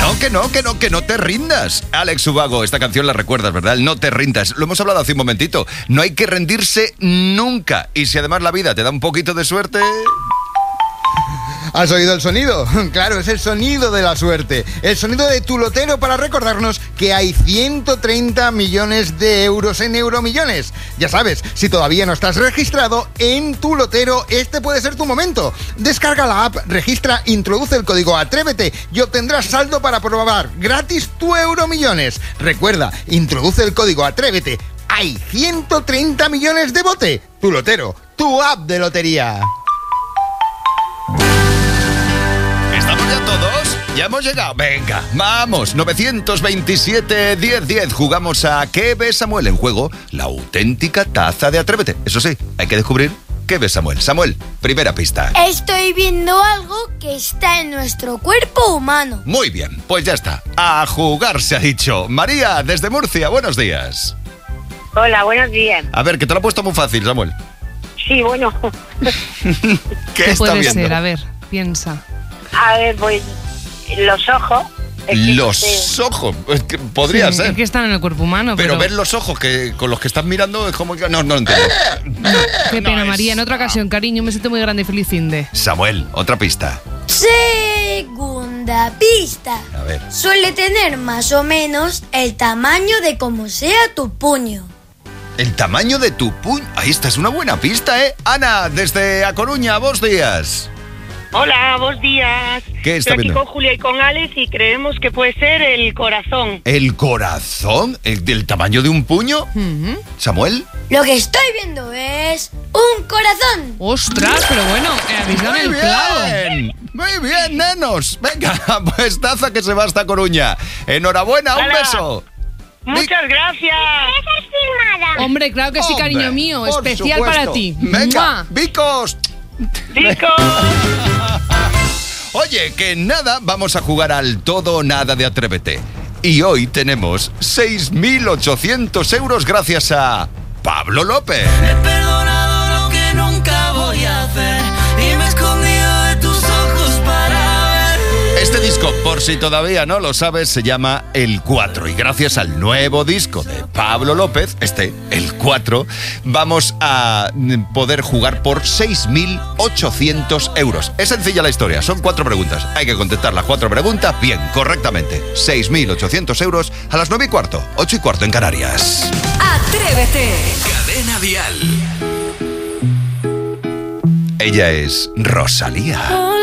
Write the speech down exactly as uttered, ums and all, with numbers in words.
no, que no, que no, que no te rindas. Alex Ubago, esta canción la recuerdas, ¿verdad? El no te rindas. Lo hemos hablado hace un momentito. No hay que rendirse nunca. Y si además la vida te da un poquito de suerte... ¿Has oído el sonido? Claro, es el sonido de la suerte. El sonido de tu lotero para recordarnos que hay ciento treinta millones de euros en Euromillones. Ya sabes, si todavía no estás registrado en tu lotero, este puede ser tu momento. Descarga la app, registra, introduce el código Atrévete y obtendrás saldo para probar gratis tu Euromillones. Recuerda, introduce el código Atrévete. Hay ciento treinta millones de bote. Tu lotero, tu app de lotería. ¿Estamos ya todos? ¿Ya hemos llegado? Venga, vamos. nueve veintisiete, diez diez. Jugamos a ¿Qué ve Samuel? En juego la auténtica taza de Atrévete. Eso sí, hay que descubrir qué ve Samuel. Samuel, primera pista. Estoy viendo algo que está en nuestro cuerpo humano. Muy bien, pues ya está. A jugar se ha dicho. María, desde Murcia, buenos días. Hola, buenos días. A ver, que te lo he puesto muy fácil, Samuel. Sí, bueno. ¿Qué, ¿Qué está puede viendo? ser? A ver, piensa. A ver, pues los ojos. Es que Los sí. ojos, es que podría Sí, ser. Es que están en el cuerpo humano, Pero pero... ver los ojos que con los que estás mirando es como que... No, no lo entiendo. Qué No pena, es- María. En otra ocasión, cariño, un besito muy grande y feliz fin de... Samuel, otra pista. Segunda pista. A ver. Suele tener más o menos el tamaño de como sea tu puño. El tamaño de tu puño. Ahí está, es una buena pista, ¿eh? Ana, desde A Coruña, vos días. Hola, buenos días. ¿Qué está Estoy aquí viendo? con Julia y con Alex y creemos que puede ser el corazón. ¿El corazón? ¿El del tamaño de un puño? Ujú. ¿Samuel? Lo que estoy viendo es un corazón. ¡Ostras! Pero bueno, eh, habéis dado en el clavo. bien! Muy bien, nenos. Venga, pues taza que se va hasta Coruña. Enhorabuena, un Hala. beso. Muchas gracias. Hombre, claro que sí, Hombre, cariño mío. por Especial supuesto. para ti. Venga, ¡Mua! Vicos. Chicos. Oye, que nada, vamos a jugar al todo o nada de Atrévete. Y hoy tenemos seis mil ochocientos euros gracias a Pablo López. He perdonado lo que nunca voy a hacer y me he escondido de tus ojos para ver. Este disco, por si todavía no lo sabes, se llama El cuatro. Y gracias al nuevo disco de Pablo López, este, El cuatro, vamos a poder jugar por seis mil ochocientos euros. Es sencilla la historia, son cuatro preguntas. Hay que contestar las cuatro preguntas bien, correctamente. seis mil ochocientos euros a las nueve y cuarto, ocho y cuarto en Canarias. Atrévete. Cadena Dial. Ella es Rosalía.